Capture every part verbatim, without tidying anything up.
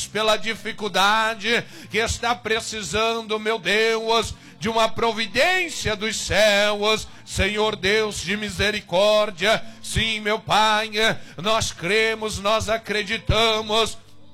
pela dificuldade, que está precisando, meu Deus, de uma providência dos céus, Senhor Deus de misericórdia. Sim, meu Pai, nós cremos, nós acreditamos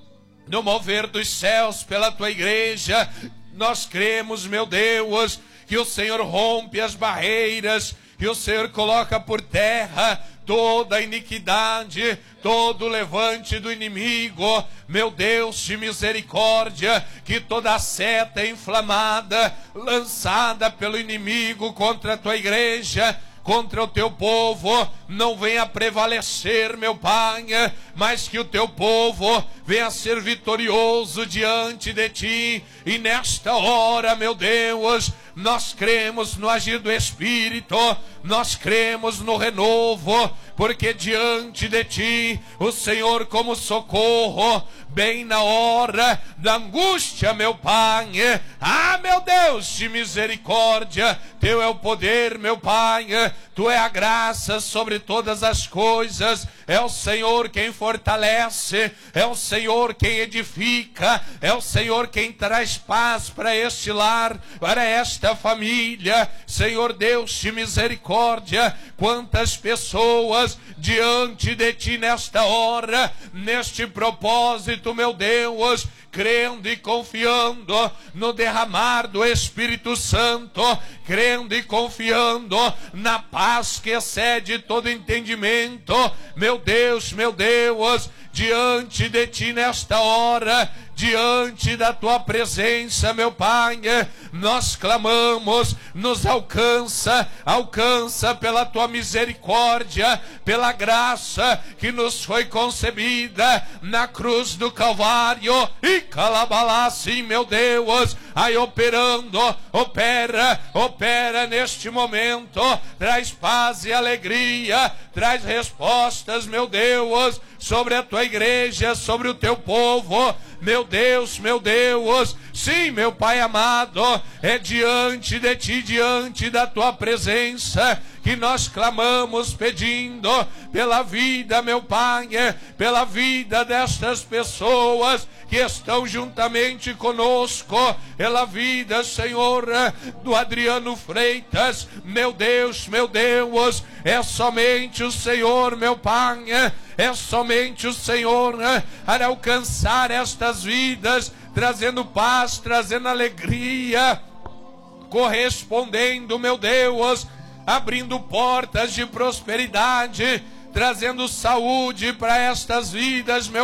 no mover dos céus pela tua igreja. Nós cremos, meu Deus, que o Senhor rompe as barreiras, que o Senhor coloca por terra toda a iniquidade, todo o levante do inimigo, meu Deus de misericórdia, que toda a seta inflamada, lançada pelo inimigo contra a tua igreja, contra o teu povo, não venha prevalecer, meu Pai, mas que o teu povo venha ser vitorioso diante de ti. E nesta hora, meu Deus, nós cremos no agir do Espírito, nós cremos no renovo, porque diante de ti, o Senhor como socorro, bem na hora da angústia, meu Pai. Ah, meu Deus de misericórdia, teu é o poder, meu Pai, tu é a graça sobre todas as coisas. É o Senhor quem fortalece, é o Senhor quem edifica, é o Senhor quem traz paz para este lar, para esta família. Senhor Deus de misericórdia, quantas pessoas diante de ti nesta hora, neste propósito, meu Deus, crendo e confiando no derramar do Espírito Santo, crendo e confiando na paz que excede todo entendimento. Meu Deus, meu Deus, diante de ti nesta hora, diante da tua presença, meu Pai, nós clamamos, nos alcança, alcança pela tua misericórdia, pela graça que nos foi concebida na cruz do Calvário. E calabalá, sim, meu Deus, aí operando, opera, opera neste momento, traz paz e alegria, traz respostas, meu Deus, sobre a tua igreja, sobre o teu povo. Meu Deus, meu Deus, sim, meu Pai amado, é diante de ti, diante da tua presença, que nós clamamos pedindo pela vida, meu Pai, pela vida destas pessoas que estão juntamente conosco, pela vida, Senhor, do Adriano Freitas. Meu Deus, meu Deus, é somente o Senhor, meu Pai, é somente o Senhor para alcançar estas vidas, trazendo paz, trazendo alegria, correspondendo, meu Deus, abrindo portas de prosperidade, trazendo saúde para estas vidas, meu